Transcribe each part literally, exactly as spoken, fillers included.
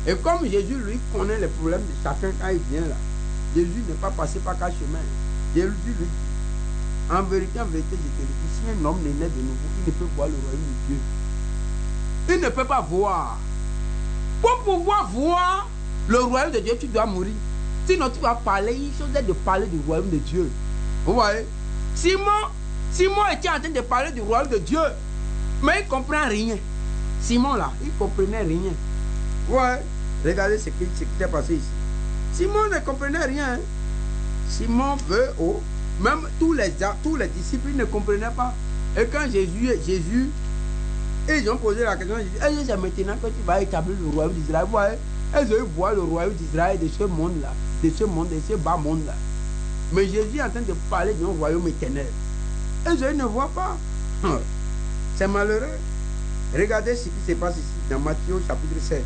Et comme Jésus, lui, connaît les problèmes de chacun quand il vient là, Jésus n'est pas passé par quatre chemins. Jésus lui dit, en vérité, en vérité, je te le dis, si un homme n'est né de nouveau, il ne peut voir le royaume de Dieu. Il ne peut pas voir. Pour pouvoir voir le royaume de Dieu, tu dois mourir. Sinon, tu vas parler, il faut de parler du royaume de Dieu. Vous voyez? Simon, Simon était en train de parler du royaume de Dieu, mais il ne comprend rien. Simon là, il ne comprenait rien. Ouais, regardez ce qui s'est passé ici. Simon ne comprenait rien. Hein. Simon veut, oh, même tous les, tous les disciples ne comprenaient pas. Et quand Jésus, Jésus, ils ont posé la question, est-ce que c'est maintenant que tu vas établir le royaume d'Israël? Vous voyez? Est-ce que vous voyez le royaume d'Israël de ce monde-là, de ce monde, de ce bas monde-là? Mais Jésus est en train de parler d'un royaume éternel. Et je ne vois pas. C'est malheureux. Regardez ce qui se passe ici, dans Matthieu chapitre sept.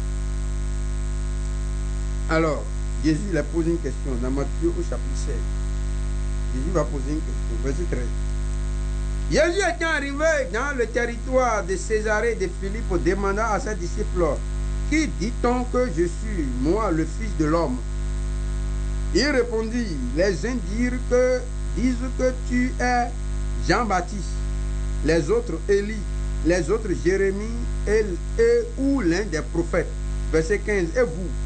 Alors, Jésus il a posé une question dans Matthieu au chapitre sept. Jésus va poser une question, verset treize. Jésus étant arrivé dans le territoire de Césarée de Philippe, demanda à ses disciples, qui dit-on que je suis, moi, le Fils de l'homme? Il répondit, les uns dirent que, disent que tu es Jean-Baptiste, les autres Élie, les autres Jérémie et, et ou l'un des prophètes. Verset quinze. Et vous,